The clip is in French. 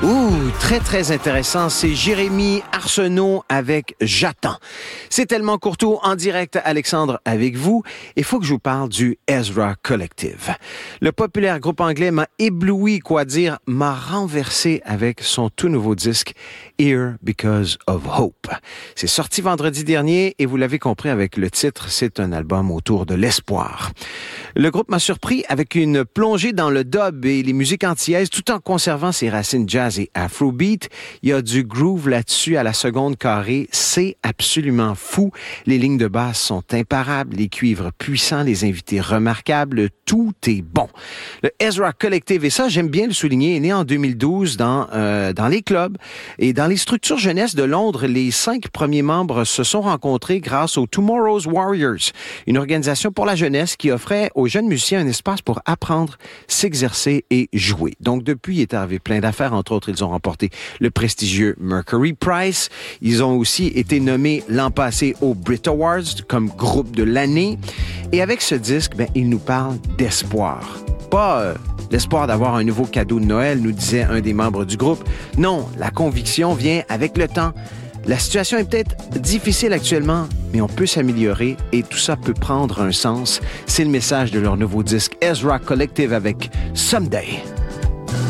Très, très intéressant. C'est Jérémy Arsenault avec J'attends. C'est tellement Courteau en direct, Alexandre, avec vous. Il faut que je vous parle du Ezra Collective. Le populaire groupe anglais m'a ébloui, quoi dire, m'a renversé avec son tout nouveau disque Here Because of Hope. C'est sorti vendredi dernier et vous l'avez compris avec le titre, c'est un album autour de l'espoir. Le groupe m'a surpris avec une plongée dans le dub et les musiques antillaises tout en conservant ses racines jazz et afrobeat. Il y a du groove là-dessus à la seconde carrée. C'est absolument fou. Les lignes de basse sont imparables, les cuivres puissants, les invités remarquables. Tout est bon. Le Ezra Collective, et ça, j'aime bien le souligner, est né en 2012 dans les clubs et dans les structures jeunesse de Londres. Les 5 premiers membres se sont rencontrés grâce au Tomorrow's Warriors, une organisation pour la jeunesse qui offrait aux jeunes musiciens un espace pour apprendre, s'exercer et jouer. Donc, depuis, il est arrivé plein d'affaires. Entre autres, ils ont remporté le prestigieux Mercury Prize. Ils ont aussi été nommés l'an passé aux Brit Awards comme groupe de l'année. Et avec ce disque, ils nous parlent d'espoir. Pas l'espoir d'avoir un nouveau cadeau de Noël, nous disait un des membres du groupe. Non, la conviction vient avec le temps. La situation est peut-être difficile actuellement, mais on peut s'améliorer et tout ça peut prendre un sens. C'est le message de leur nouveau disque Ezra Collective avec Someday.